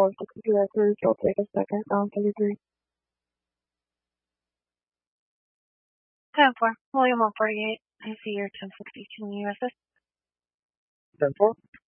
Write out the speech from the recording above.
162 records. I'll take a second. 33. 10-4, William 148. I see your 1062 in USS. 10-4.